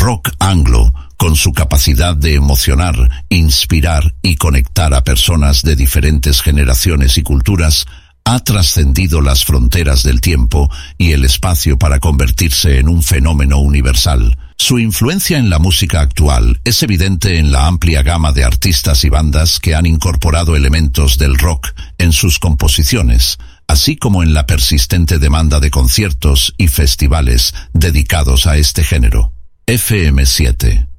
rock anglo, con su capacidad de emocionar, inspirar y conectar a personas de diferentes generaciones y culturas, ha trascendido las fronteras del tiempo y el espacio para convertirse en un fenómeno universal. Su influencia en la música actual es evidente en la amplia gama de artistas y bandas que han incorporado elementos del rock en sus composiciones, así como en la persistente demanda de conciertos y festivales dedicados a este género. FM7